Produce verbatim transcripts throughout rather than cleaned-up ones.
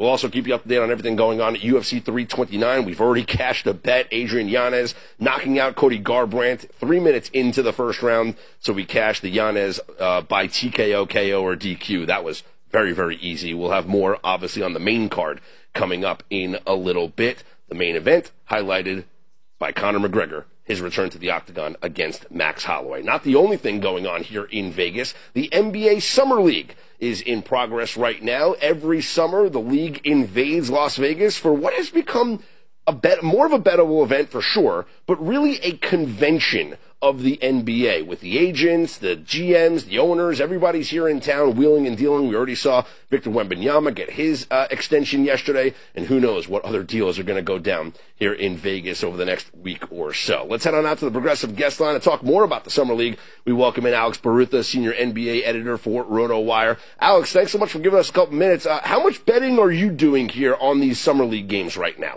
We'll also keep you up to date on everything going on at U F C three twenty-nine. We've already cashed a bet. Adrian Yanez knocking out Cody Garbrandt three minutes into the first round. So we cashed the Yanez uh, by T K O, K O, or D Q. That was very, very easy. We'll have more, obviously, on the main card coming up in a little bit. The main event highlighted by Conor McGregor, his return to the octagon against Max Holloway. Not the only thing going on here in Vegas. The N B A Summer League is in progress right now. Every summer, the league invades Las Vegas for what has become a bet, more of a bettable event for sure, but really a convention of the N B A with the agents, the G Ms, the owners. Everybody's here in town wheeling and dealing. We already saw Victor Wembanyama get his uh, extension yesterday, and who knows what other deals are going to go down here in Vegas over the next week or so. Let's head on out to the Progressive guest line and talk more about the Summer League. We welcome in Alex Barutha, senior N B A editor for RotoWire. Alex, thanks so much for giving us a couple minutes. Uh, how much betting are you doing here on these Summer League games right now?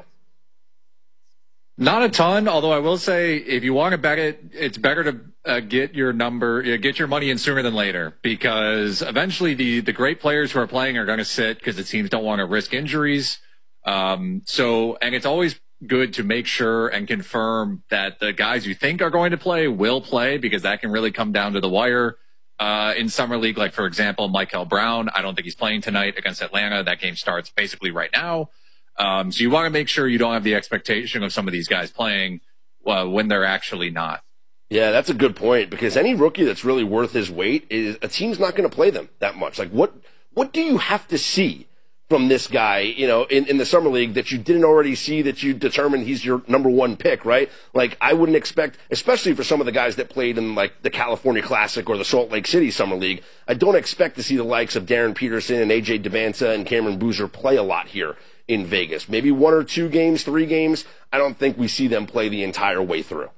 Not a ton, although I will say if you want to bet it, it's better to uh, get your number, uh, get your money in sooner than later, because eventually the, the great players who are playing are going to sit because the teams don't want to risk injuries. Um, so, and it's always good to make sure and confirm that the guys you think are going to play will play, because that can really come down to the wire. Uh, in Summer League, like, for example, Michael Brown, I don't think he's playing tonight against Atlanta. That game starts basically right now. Um, so you want to make sure you don't have the expectation of some of these guys playing uh, when they're actually not. Yeah, that's a good point, because any rookie that's really worth his weight, is a team's not going to play them that much. Like, what what do you have to see from this guy, you know, in, in the Summer League that you didn't already see, that you determined he's your number one pick, right? Like, I wouldn't expect, especially for some of the guys that played in, like, the California Classic or the Salt Lake City Summer League, I don't expect to see the likes of Darren Peterson and A J Debanza and Cameron Boozer play a lot here in Vegas. Maybe one or two games, three games. I don't think we see them play the entire way through.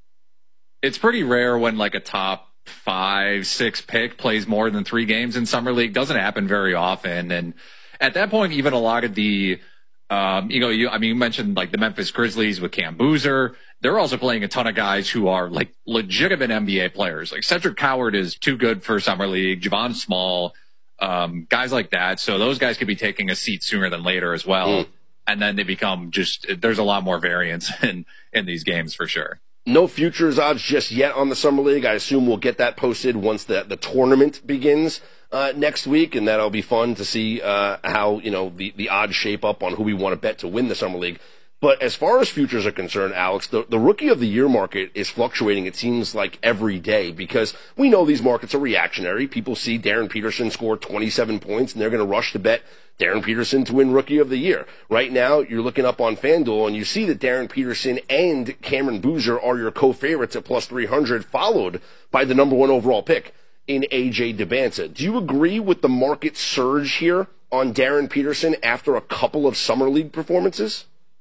It's pretty rare when like a top five, six pick plays more than three games in Summer League. Doesn't happen very often. And at that point, even a lot of the, um, you know, you, I mean, you mentioned like the Memphis Grizzlies with Cam Boozer. They're also playing a ton of guys who are like legitimate N B A players. Like Cedric Coward is too good for Summer League. Javon Small, Um, guys like that. So those guys could be taking a seat sooner than later as well. Mm. And then they become just, there's a lot more variance in, in these games for sure. No futures odds just yet on the Summer League. I assume we'll get that posted once the, the tournament begins uh, next week. And that'll be fun to see uh, how, you know, the, the odds shape up on who we want to bet to win the Summer League. But as far as futures are concerned, Alex, the, the Rookie of the Year market is fluctuating, it seems like, every day, because we know these markets are reactionary. People see Darren Peterson score twenty-seven points, and they're going to rush to bet Darren Peterson to win Rookie of the Year. Right now, you're looking up on FanDuel, and you see that Darren Peterson and Cameron Boozer are your co-favorites at plus three hundred, followed by the number one overall pick in A J Debanza. Do you agree with the market surge here on Darren Peterson after a couple of Summer League performances?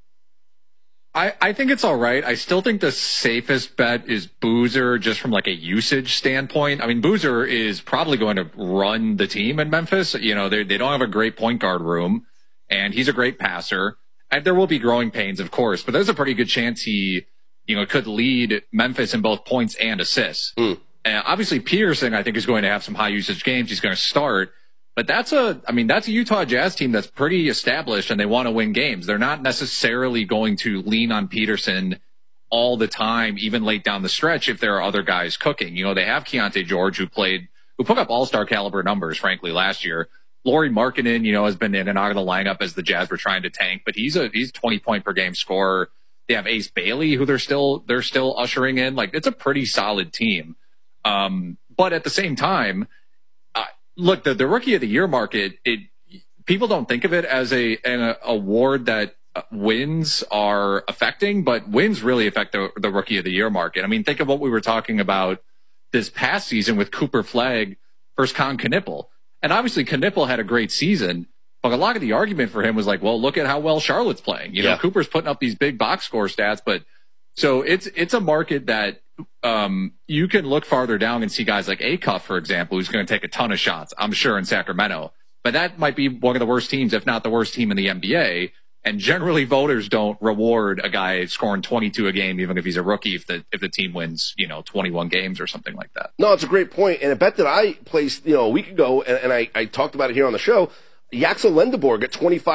I, I think it's all right. I still think the safest bet is Boozer, just from like a usage standpoint. I mean, Boozer is probably going to run the team in Memphis. You know, they they don't have a great point guard room, and he's a great passer. And there will be growing pains, of course, but there's a pretty good chance he, you know, could lead Memphis in both points and assists. Mm. And obviously, Peterson, I think, is going to have some high usage games. He's going to start. But that's a, I mean, that's a Utah Jazz team that's pretty established, and they want to win games. They're not necessarily going to lean on Peterson all the time, even late down the stretch, if there are other guys cooking. You know, they have Keontae George, who played, who put up all-star caliber numbers, frankly, last year. Lauri Markkanen, you know, has been in and out of the lineup as the Jazz were trying to tank, but he's a, he's twenty point per game scorer. They have Ace Bailey, who they're still, they're still ushering in. Like, it's a pretty solid team. Um, but at the same time, Look, the, the Rookie of the Year market, it people don't think of it as a an award that wins are affecting, but wins really affect the, the Rookie of the Year market. I mean, think of what we were talking about this past season with Cooper Flagg versus Con Knippel. And obviously, Knippel had a great season, but a lot of the argument for him was like, well, look at how well Charlotte's playing. You know, yeah. Cooper's putting up these big box score stats, but so it's it's a market that um, you can look farther down and see guys like Acuff, for example, who's going to take a ton of shots, I'm sure, in Sacramento. But that might be one of the worst teams, if not the worst team in the N B A. And generally, voters don't reward a guy scoring twenty-two a game, even if he's a rookie, if the if the team wins, you know, twenty-one games or something like that. No, it's a great point. And a bet that I placed, you know, a week ago, and, and I, I talked about it here on the show, Yaxel Lendeborg at twenty-five